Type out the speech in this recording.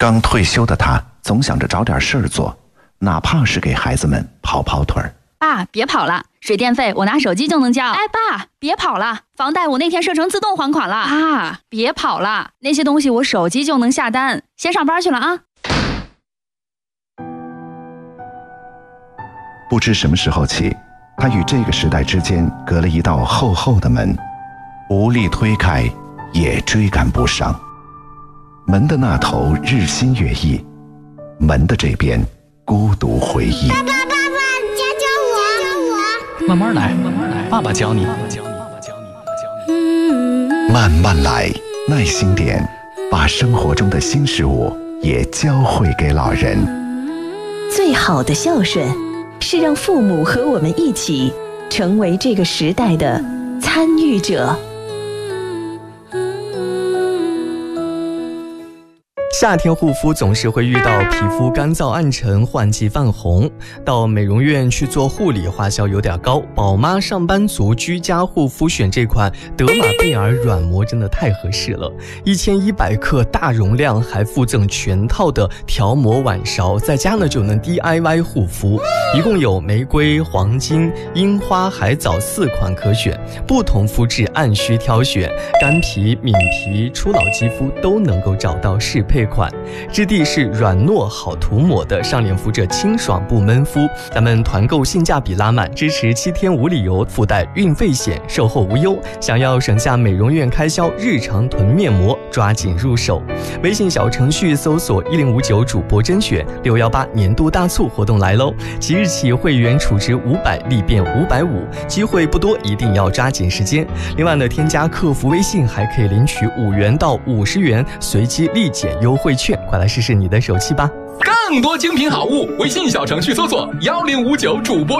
刚退休的他总想着找点事儿做，哪怕是给孩子们跑跑腿儿。 爸，别跑了，水电费我拿手机就能交。哎，爸，别跑了，房贷我那天设成自动还款了。爸，别跑了，那些东西我手机就能下单。先上班去了啊。 不知什么时候起，他与这个时代之间隔了一道厚厚的门，无力推开，也追赶不上。门的那头日新月异，门的这边孤独回忆。 爸爸，教我。 慢慢来，爸爸教你。 慢慢来，耐心点，把生活中的新事物也教会给老人。 最好的孝顺，是让父母和我们一起成为这个时代的参与者。 夏天护肤总是会遇到皮肤干燥暗沉、换季泛红，到美容院去做护理花销有点高。宝妈上班族居家护肤选这款德玛贝尔软膜真的太合适了，1100克大容量，还附赠全套的调膜碗勺，在家呢就能 DIY 护肤。一共有玫瑰、黄金、樱花、海藻4款可选，不同肤质按需挑选，干皮、敏皮、初老肌肤都能够找到适配款，质地是软糯好涂抹的，上脸敷着清爽不闷肤。咱们团购性价比拉满，支持7天无理由，附带运费险，售后无忧。想要省下美容院开销，日常囤面膜，抓紧入手。微信小程序搜索1059主播甄选，618年度大促活动来喽！即日起会员储值500立变550，机会不多，一定要抓紧时间。另外呢，添加客服微信还可以领取5元到50元随机立减优惠券，快来试试你的手气吧！ 更多精品好物，微信小程序搜索1059主播